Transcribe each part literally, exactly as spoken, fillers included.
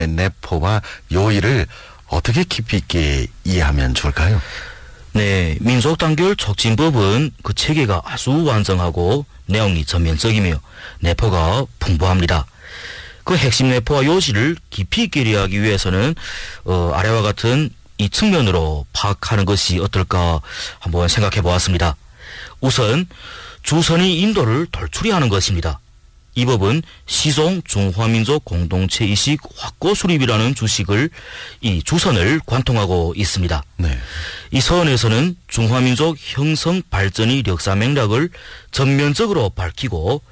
내포와 요일을 어떻게 깊이 있게 이해하면 좋을까요? 네, 민족단결 촉진법은 그 체계가 아주 완성하고 내용이 전면적이며 내포가 풍부합니다. 그 핵심 내포와 요지를 깊이 있게 이해하기 위해서는 어, 아래와 같은 이 측면으로 파악하는 것이 어떨까 한번 생각해 보았습니다. 우선 조선이 인도를 돌출이하는 것입니다. 이 법은 시종 중화민족 공동체의식 확고 수립이라는 주식을 이 주선을 관통하고 있습니다. 네. 이 서원에서는 중화민족 형성 발전의 역사 맥락을 전면적으로 밝히고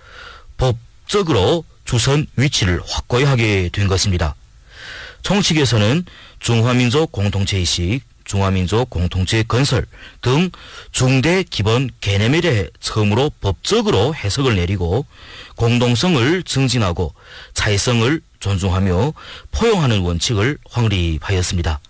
법적으로 주선 위치를 확고히 하게 된 것입니다. 정식에서는 중화민족 공동체의식, 중화민족 공동체 건설 등 중대 기본 개념에 대해 처음으로 법적으로 해석을 내리고 공동성을 증진하고 차이성을 존중하며 포용하는 원칙을 확립하였습니다.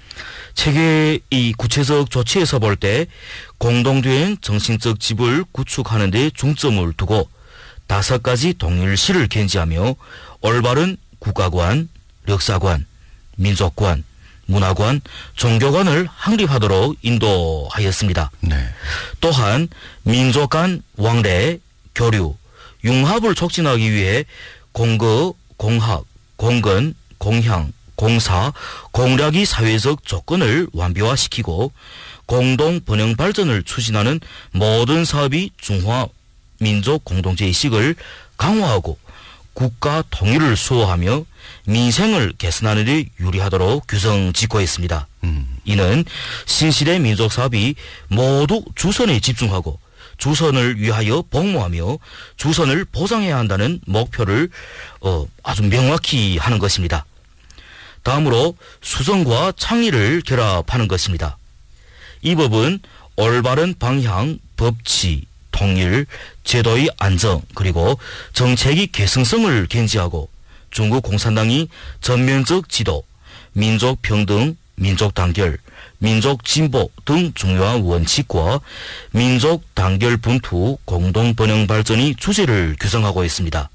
체계의 이 구체적 조치에서 볼 때 공동된 정신적 집을 구축하는 데 중점을 두고 다섯 가지 동일시를 견지하며 올바른 국가관, 역사관, 민족관, 문화관, 종교관을 확립하도록 인도하였습니다. 네. 또한 민족 간 왕래, 교류, 융합을 촉진하기 위해 공거, 공학, 공건, 공향, 공사, 공략의 사회적 조건을 완비화시키고 공동 번영 발전을 추진하는 모든 사업이 중화 민족 공동체의식을 강화하고 국가 통일을 수호하며 민생을 개선하는 데 유리하도록 규정 짓고있습니다. 음. 이는 신시대 민족 사업이 모두 주선에 집중하고 주선을 위하여 복무하며 주선을 보장해야 한다는 목표를 어, 아주 명확히 하는 것입니다. 다음으로 수성과 창의를 결합하는 것입니다. 이 법은 올바른 방향, 법치, 통일, 제도의 안정, 그리고 정책의 개성성을 견지하고 중국 공산당이 전면적 지도, 민족 평등, 민족 단결, 민족 진보 등 중요한 원칙과 민족 단결 분투 공동 번영 발전의 주제를 규정하고 있습니다.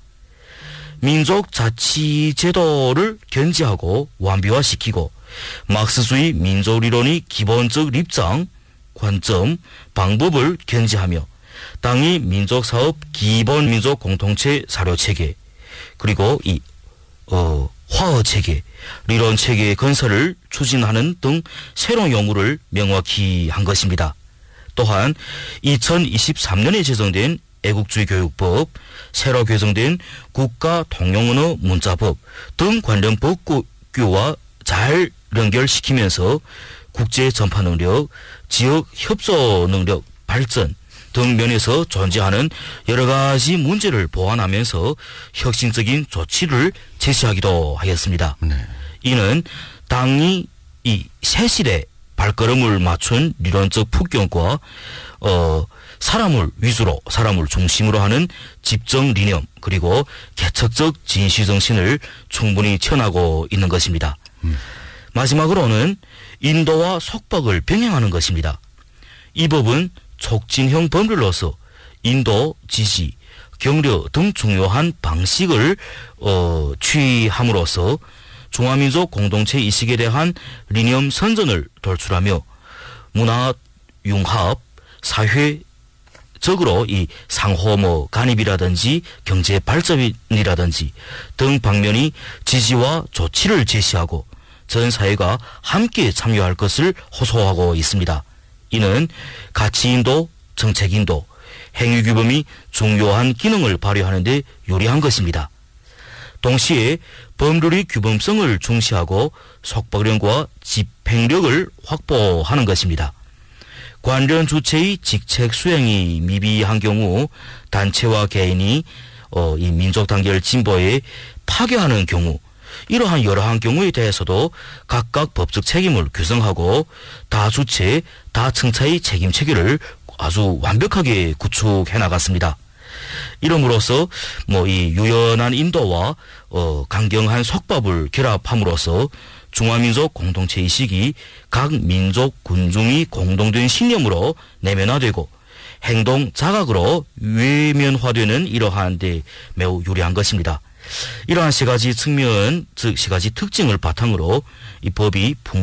민족 자치 제도를 견지하고 완비화시키고 막스주의 민족리론의 기본적 입장, 관점, 방법을 견지하며 당의 민족사업 기본 민족 공동체 사료체계 그리고 이 어, 화어체계, 리론체계의 건설을 추진하는 등 새로운 용어를 명확히 한 것입니다. 또한 이천이십삼 년에 제정된 애국주의 교육법, 새로 개정된 국가통용언어 문자법 등 관련 법규와 잘 연결시키면서 국제 전파 능력, 지역 협조 능력 발전 등 면에서 존재하는 여러 가지 문제를 보완하면서 혁신적인 조치를 제시하기도 하였습니다. 네. 이는 당이 이 새시대 발걸음을 맞춘理論적 풍경과 어, 사람을 위주로 사람을 중심으로 하는 집정 리념 그리고 개척적 진시정신을 충분히 체현하고 있는 것입니다. 음. 마지막으로는 인도와 속박을 병행하는 것입니다. 이 법은 촉진형 법률로서 인도, 지시, 경려 등 중요한 방식을 어, 취함으로써 중화민족 공동체 의식에 대한 리념 선전을 돌출하며 문화 융합, 사회적으로 이 상호 뭐 간입이라든지 경제 발전이라든지 등 방면이 지지와 조치를 제시하고 전 사회가 함께 참여할 것을 호소하고 있습니다. 이는 가치인도, 정책인도, 행위규범이 중요한 기능을 발휘하는 데 유리한 것입니다. 동시에 법률의 규범성을 중시하고 속박력과 집행력을 확보하는 것입니다. 관련 주체의 직책 수행이 미비한 경우 단체와 개인이 어, 이 민족 단결 진보에 파괴하는 경우 이러한 여러한 경우에 대해서도 각각 법적 책임을 규정하고 다주체, 다층차의 책임 체계를 아주 완벽하게 구축해 나갔습니다. 이름으로써 뭐 이 유연한 인도와 어 강경한 속법을 결합함으로써 중화민족 공동체 의식이 각 민족 군중이 공동된 신념으로 내면화되고 행동 자각으로 외면화되는 이러한 데 매우 유리한 것입니다. 이러한 세 가지 측면, 즉 세 가지 특징을 바탕으로 이 법이 풍